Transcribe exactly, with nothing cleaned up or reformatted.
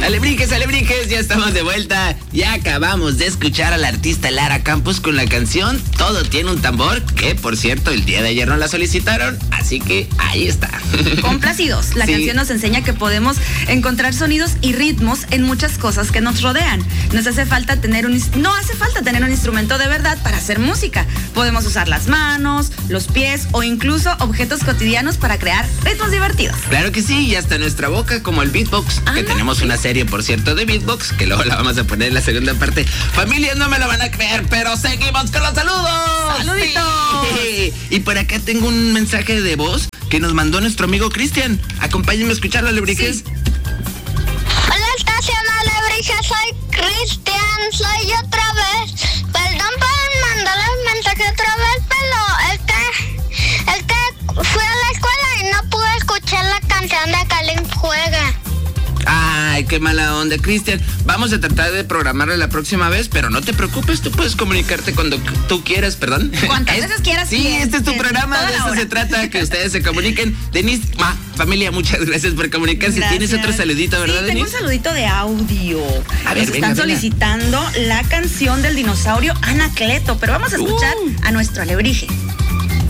Alebrijes, alebrijes, ya estamos de vuelta. Ya acabamos de escuchar a la artista Lara Campos con la canción Todo tiene un tambor, que por cierto el día de ayer nos la solicitaron, así que ahí está. Complacidos. La sí. canción nos enseña que podemos encontrar sonidos y ritmos en muchas cosas que nos rodean. Nos hace falta tener un no hace falta tener un instrumento de verdad para hacer música. Podemos usar las manos, los pies o incluso objetos cotidianos para crear ritmos divertidos. Claro que sí, y hasta nuestra boca, como el beatbox, ah, que no, tenemos sí. una serie, por cierto, de beatbox, que luego la vamos a poner en la segunda parte. Familia, no me lo van a creer, pero seguimos con los saludos. ¡Saluditos! Sí. Y por acá tengo un mensaje de voz que nos mandó nuestro amigo Cristian. Acompáñenme a escucharlo, Alebrijes. Sí. Hola, estación Alebrijes, soy Cristian, soy yo otra vez. Perdón por mandarle el mensaje otra vez, pero es que, es que fui a la escuela y no pude escuchar la canción de Kalin Juega. Ay, qué mala onda, Cristian. Vamos a tratar de programarla la próxima vez, pero no te preocupes, tú puedes comunicarte cuando tú quieras, perdón. Cuantas veces quieras. Sí, bien, este es tu bien, programa, de eso se trata, que ustedes se comuniquen. Denise, ma, familia, muchas gracias por comunicarse. Gracias. Tienes otro saludito, ¿verdad, sí, Denise? tengo un saludito de audio. A ver, Nos venga, están venga. solicitando la canción del dinosaurio Anacleto, pero vamos a escuchar uh. a nuestro alebrije.